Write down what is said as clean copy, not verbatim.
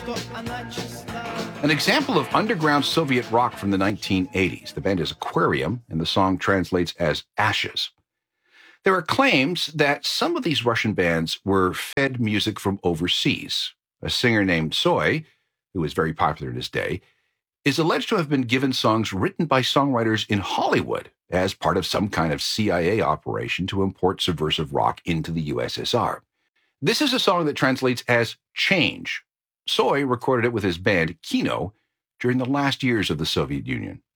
An example of underground Soviet rock from the 1980s. The band is Aquarium, and the song translates as Ashes. There are claims that some of these Russian bands were fed music from overseas. A singer named Tsoi, who was very popular in his day, is alleged to have been given songs written by songwriters in Hollywood as part of some kind of CIA operation to import subversive rock into the USSR. This is a song that translates as Change. Tsoi recorded it with his band Kino during the last years of the Soviet Union.